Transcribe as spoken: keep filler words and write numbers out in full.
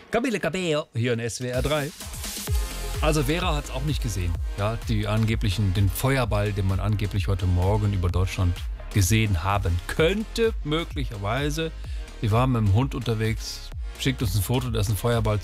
Camille Cabello hier in S W R drei. Also Vera hat es auch nicht gesehen. Ja, die angeblichen, den Feuerball, den man angeblich heute Morgen über Deutschland gesehen haben könnte, möglicherweise. Wir waren mit dem Hund unterwegs, schickt uns ein Foto, da ist ein Feuerball